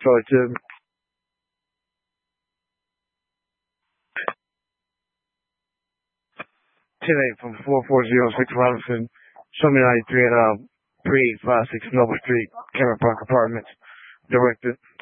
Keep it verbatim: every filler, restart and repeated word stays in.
So it's um, today from four four zero six Robinson, Summit ninety-three at um, three eight five six Noble Street, Cameron Park Apartments. Directed